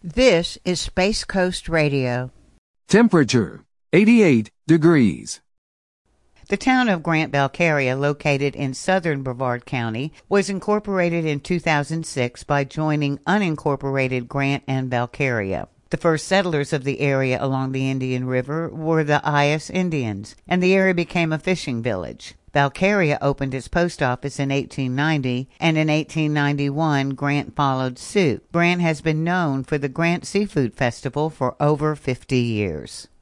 This is Space Coast Radio. Temperature, 88 degrees. The town of Grant-Balkaria, located in southern Brevard County, was incorporated in 2006 by joining unincorporated Grant and Balkaria. The first settlers of the area along the Indian River were the Ayas Indians, and the area became a fishing village. Balkaria opened its post office in 1890, and in 1891 Grant followed suit. Grant has been known for the Grant Seafood Festival for over 50 years.